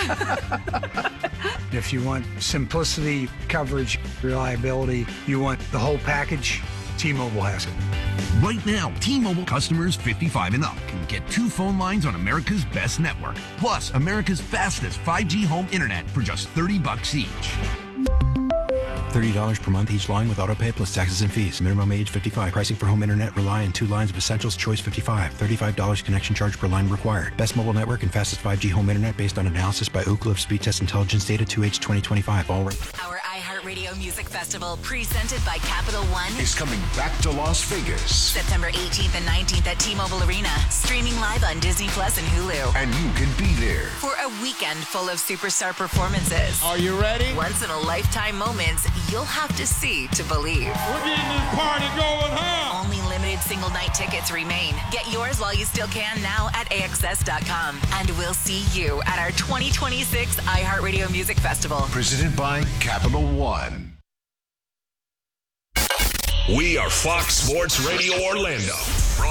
If you want simplicity, coverage, reliability, you want the whole package, T-Mobile has it. Right now, T-Mobile customers 55 and up can get 2 phone lines on America's best network, plus America's fastest 5G home internet for just $30 each. $30 per month each line with autopay plus taxes and fees. Minimum age 55. Pricing for home internet rely on 2 lines of Essentials. Choice 55. $35 connection charge per line required. Best mobile network and fastest 5G home internet based on analysis by Ookla of Speed Test Intelligence data 2H 2025. All right. Our iHeartRadio Music Festival, presented by Capital One, is coming back to Las Vegas. September 18th and 19th at T-Mobile Arena. Streaming live on Disney Plus and Hulu. And you can be there for a weekend full of superstar performances. Are you ready? Once-in-a-lifetime moments you'll have to see to believe. We're getting this party going, huh? Only limited single night tickets remain. Get yours while you still can now at AXS.com. And we'll see you at our 2026 iHeartRadio Music Festival. Presented by Capital One. We are Fox Sports Radio Orlando.